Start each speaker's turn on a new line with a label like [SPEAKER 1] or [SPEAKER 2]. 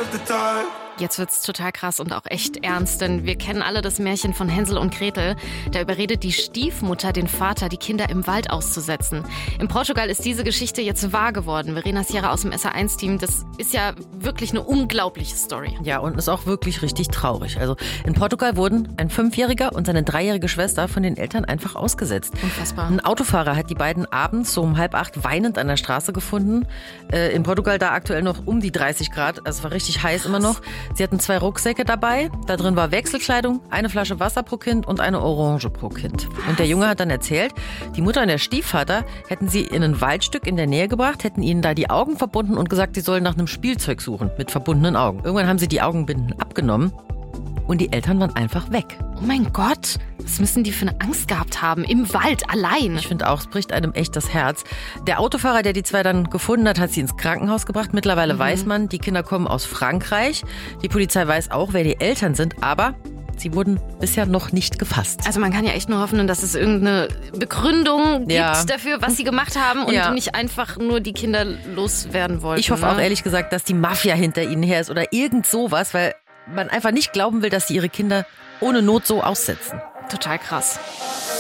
[SPEAKER 1] Jetzt wird's total krass und auch echt ernst, denn wir kennen alle das Märchen von Hänsel und Gretel. Da überredet die Stiefmutter den Vater, die Kinder im Wald auszusetzen. In Portugal ist diese Geschichte jetzt wahr geworden. Verena Sierra aus dem SR1-Team, das ist ja wirklich eine unglaubliche Story.
[SPEAKER 2] Ja, und ist auch wirklich richtig traurig. Also in Portugal wurden ein 5-Jähriger und seine 3-jährige Schwester von den Eltern einfach ausgesetzt.
[SPEAKER 1] Unfassbar.
[SPEAKER 2] Ein Autofahrer hat die beiden abends so um 7:30 weinend an der Straße gefunden. In Portugal da aktuell noch um die 30 Grad. Also es war richtig heiß immer noch. Sie hatten 2 Rucksäcke dabei. Da drin war Wechselkleidung, eine Flasche Wasser pro Kind und eine Orange pro Kind. Und der Junge hat dann erzählt, die Mutter und der Stiefvater hätten sie in ein Waldstück in der Nähe gebracht, hätten ihnen da die Augen verbunden und gesagt, sie sollen nach einem Spielzeug suchen mit verbundenen Augen. Irgendwann haben sie die Augenbinden abgenommen und die Eltern waren einfach weg.
[SPEAKER 1] Oh mein Gott, was müssen die für eine Angst gehabt haben? Im Wald, allein.
[SPEAKER 2] Ich finde auch, es bricht einem echt das Herz. Der Autofahrer, der die 2 dann gefunden hat, hat sie ins Krankenhaus gebracht. Mittlerweile weiß man, die Kinder kommen aus Frankreich. Die Polizei weiß auch, wer die Eltern sind, aber sie wurden bisher noch nicht gefasst.
[SPEAKER 1] Also man kann ja echt nur hoffen, dass es irgendeine Begründung gibt dafür, was sie gemacht haben und nicht einfach nur die Kinder loswerden wollten.
[SPEAKER 2] Ich hoffe auch ehrlich gesagt, dass die Mafia hinter ihnen her ist oder irgend sowas, weil man einfach nicht glauben will, dass sie ihre Kinder ohne Not so aussetzen.
[SPEAKER 1] Total krass.